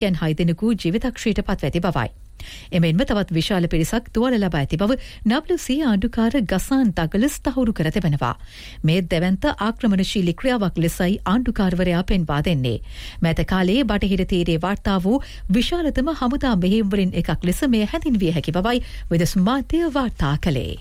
යන් 6 දෙනෙකු ජීවිතක්ෂයට පත්ව ඇති බවයි. එමෙන්ම තවත් විශාල පිරිසක් තුවාල ලබා ඇති බව WC ආණ්ඩුකාර ගසාන් ඩගලස් තහවුරු කර තිබෙනවා. මේ දැවැන්ත ආක්‍රමණශීලී ක්‍රියාවක් ලෙසයි ආණ්ඩුකාරවරයා පෙන්වා දෙන්නේ. මෑත කාලයේ බටහිර තීරයේ වාර්තා වූ විශාලතම හමුදා මෙහෙයුම්වලින් එකක් ලෙස මෙය හැඳින්විය හැකි බවයි විදේශ මාධ්‍ය වාර්තා කළේ.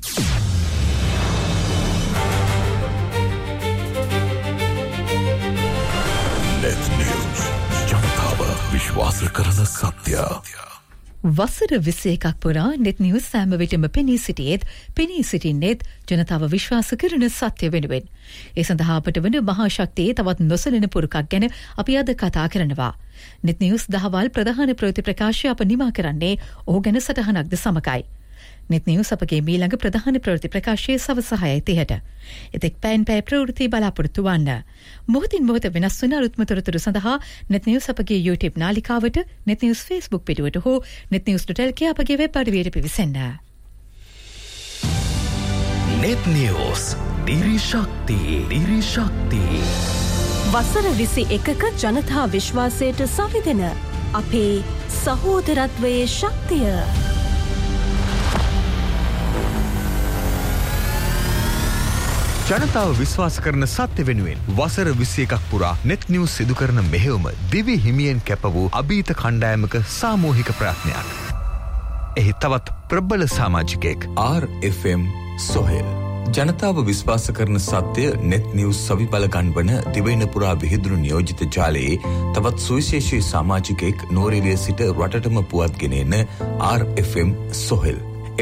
Net News ජනතාව විශ්වාස කරන සත්‍ය. වසර 21ක් පුරා නෙත් නිවුස් සෑම විටම පෙනී සිටින්නේත් ජනතාව විශ්වාස කරන සත්‍ය වෙනුවෙන්. ඒ සඳහා අපට වන මහා ශක්තියේ තවත් නොසලෙන පුරුකක් ගැන අපි අද කතා කරනවා. නෙත් නිවුස් දහවල් ප්‍රධාන ප්‍රවෘත්ති ප්‍රකාශය අප නිමා කරන්නේ ඔහු ගැන සටහනක්ද සමගයි. නෙත් නිවුස් අපගේ මීළඟ ප්‍රධාන ප්‍රවෘත්ති ප්‍රකාශයේ සවස 6:30ට. එතෙක් පැය ප්‍රවෘත්ති බලාපොරොත්තු වන්න. මොහොතින් මොහොත වෙනස් වන අලුත්ම තොරතුරු සඳහා නෙත් නිවුස් අපගේ YouTube නාලිකාවට, නෙත් නිවුස් Facebook පිටුවට හෝ netnews.lk අපගේ වෙබ් අඩවියට පිවිසෙන්න. නෙත් නිවුස් දිරි ශක්තිය. වසර 21ක ජනතා විශ්වාසයට සවිදෙන අපේ සහෝදරත්වයේ ශක්තිය. ජනතාව විශ්වාස කරන සත්‍ය වෙනුවෙන් වසර 21ක් පුරා නෙත් නිවුස් සිදු කරන මෙහෙයුම දිවි හිමියෙන් කැප වූ අභීත කණ්ඩායමක සාමූහික ප්‍රයත්නයක්. එහි තවත් ප්‍රබල සමාජිකයෙක් RFM සොහෙල්. ජනතාව විශ්වාස කරන සත්‍ය නෙත් නිවුස් සවිබල ගන්වන දිවයින පුරා විහිදුණු නියෝජිත ජාලයේ තවත් සුවිශේෂී සමාජිකයෙක් නුවරඑළිය සිට රටටම පුවත් ගෙනෙන RFM සොහෙල්.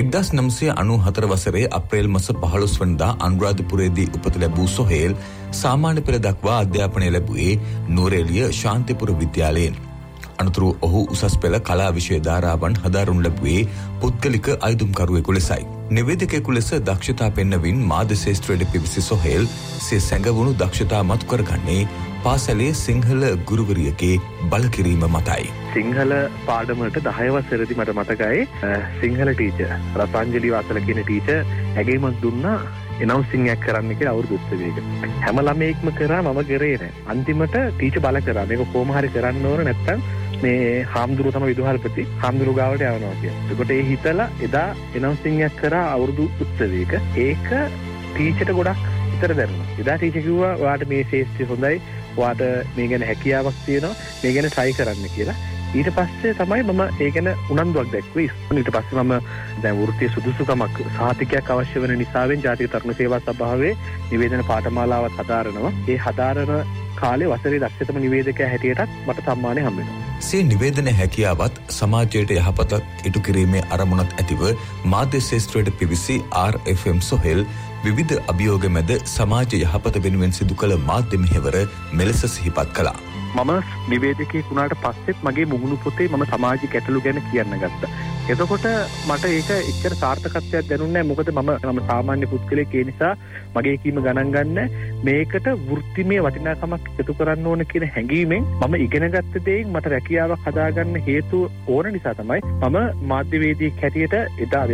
1994 වසරේ අප්‍රේල් මාස 15 වනදා අනුරාධපුරයේදී උපත ලැබූ සොහේල් සාමාන්‍ය පෙළ දක්වා අධ්‍යාපනය ලැබුවේ නුවරඑළිය ශාන්තිපුර විද්‍යාලයෙන්. අනතුරු ඔහු උසස් පෙළ කලා විෂය ධාරාවන් හදාරනු ලැබුවේ පුද්ගලික අයදුම්කරුවෙකු ලෙසයි. නිවේදකයෙකු ලෙස දක්ෂතා පෙන්වමින් මාධ්‍ය ශාස්ත්‍රයේ පිවිසි සොහේල් සිය සැඟවුණු දක්ෂතා මතු කරගන්නේ පාසලේ සිංහල ගුරුවරියගේ බලකිරීම මතයි. සිංහල පාඩමට 10 වසරේදී මට මතකයි සිංහල ටීචර් රසාංජලි වාසල කියන ටීචර් ඇගීමක් දුන්නා එනවුන්සිං එකක් කරන්න කියලා අවුරුදු උත්සවයක. හැම ළමයෙක්ම කරා මම කරේ නෑ. අන්තිමට ටීචර් බල කරා මේක කොහොම හරි කරන්න ඕන නැත්තම් මේ හාමුදුරුවෝ තමයි විදුහල්පති හාමුදුරුවෝ ගාවට යවනවා කියලා. ඒකට ඒ හිතලා එදා එනවුන්සිං එකක් කරා අවුරුදු උත්සවයක. ඒක ටීචර්ට ගොඩක් හිතට දැනුණා. එදා ටීචර් කිව්වා ඔයාට මේ ශාස්ත්‍රය හොඳයි. ඔයාට මේ ගැන හැකියාවක් තියෙනවා. මේ ගැන try කරන්න කියලා. ඊට පස්සේ තමයි මම ඒ ගැන උනන්දුවක් දැක්වේ. ඊට පස්සේ මම දැන් වෘත්තීය සුදුසුකමක් සහතිකයක් අවශ්‍ය වෙන නිසාවෙන් ජාතික තරුණ සේවා සභාවේ නිවේදන පාඨමාලාවක් හදාරනවා. ඒ හදාරන කාලේ වසරේ දක්ෂතම නිවේදකයා හැටියටත් මට සම්මානය හම්බ වෙනවා. සිය නිවේදන හැකියාවත් සමාජයට යහපතක් ඉටු කිරීමේ අරමුණක් ඇතිව මාධ්‍ය ශාස්ත්‍රයට පිවිසි RFM සොහෙල් විවිධ අභියෝග මැද සමාජ යහපත වෙනුවෙන් සිදු කළ මාධ්‍ය මෙහෙවර මෙලෙස සිහිපත් කළා. මම නිවේදකයෙක් වුණාට පස්සෙත් මගේ මුහුණු පොතේ මම සමාජ ගැටලු ගැන කියන්න ගත්තා. එතකොට මට ඒක එච්චර සාර්ථකත්වයක් දැනුන්නේ නැහැ. මොකද මම සාමාන්‍ය පුද්ගලයෙක් ඒ නිසා මගේ කීම ගණන් ගන්න මේකට වෘත්තිමය වටිනාකමක් එකතු කරන්න ඕන කියන හැඟීමෙන් මම ඉගෙන ගත්ත දේෙන් මට රැකියාවක් හදාගන්න හේතු ඕන නිසා තමයි මම මාධ්‍යවේදියෙක් හැටියට එදා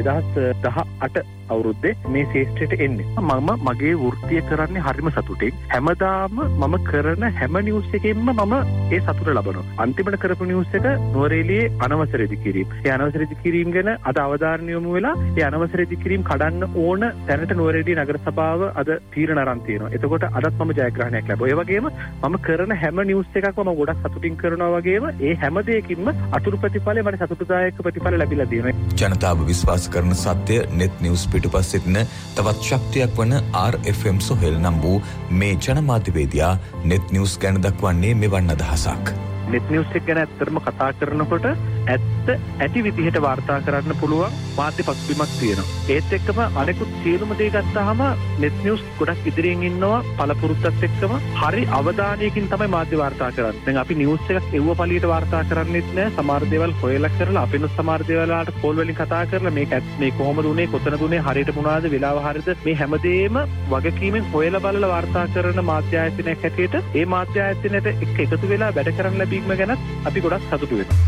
2018 අවුරුද්දේ මේ ශාස්ත්‍රයට එන්නේ. මම මගේ වෘත්තිය කරන්නේ හරිම සතුටින්. හැමදාම මම කරන හැම නිවුස් එකෙන්ම මම ඒ සතුට ලබනවා. අන්තිමට කරපු නිවුස් එක නුවරඑළියේ අනවසර ඉදිකිරීම. ඒ අනවසර ඉදිකිරීම ගැන අද අවධානය යොමු වෙලා ඒ අනවසර ඉදිකිරීම කඩන්න ඕන තැනට නුවරඑළිය නගර සභාව අද තීරණ අරන් තියෙනවා. එතකොට අදත් මම ජයග්‍රහණයක් ලැබුවා. ඒ වගේම මම කරන හැම නිවුස් එකක්ම මම ගොඩක් සතුටින් කරනවා වගේම ඒ හැම දෙයකින්ම අතුරු ප්‍රතිඵලය මට සතුටුදායක ප්‍රතිඵල ලැබිලා තියෙනවා. ජනතාව විශ්වාස කරන සත්‍ය නෙත් නිවුස් පිටුපස් සිටින තවත් ශක්තියක් වන RFM සොහෙල් නම් වූ මේ ජනමාධ්‍යවේදියා නෙත් නිවුස් ගැන දක්වන්නේ මෙවන් අදහසක්. නෙත් නිවුස් එක ගැන ඇත්තටම කතා කරනකොට ඇත්ත ඇති විදිහට වාර්තා කරන්න පුළුවන් මාධ්‍ය පසුබිමක් තියෙනවා. ඒත් එක්කම අනෙකුත් සියලුම දේ ගත්තාම නෙත් නිවුස් ගොඩක් ඉදිරියෙන් ඉන්නවා පළපුරුද්දත් එක්කම හරි අවධානයකින් තමයි මාධ්‍ය වාර්තා කරන්නේ. දැන් අපි නිවුස් එකක් එව්ව පළියට වාර්තා කරන්නේත් නැහැ. සමහර දේවල් හොයලා කරලා අපිනුත් සමහර දේවල් වලට කෝල් වලින් කතා කරලා මේ කොහොමද උනේ කොතනද උනේ හරියට මොනවාද වෙලාව හරියද මේ හැමදේම වගකීමෙන් හොයලා බලලා වාර්තා කරන මාධ්‍ය ආයතනයක් හැටියට ඒ මාධ්‍ය ආයතනයට එකතු වෙලා වැඩ කරන්න ලැබීම ගැන අපි ගොඩක් සතුටු වෙනවා.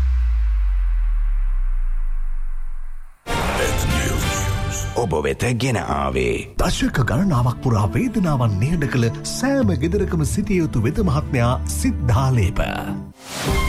ඔබ වෙත ගෙන ආවේ දශක ගණනාවක් පුරා වේදනාවන් නිහඬ කළ සෑම ගෙදරකම සිටිය යුතු වෙද මහත්මයා සිද්ධාලේප.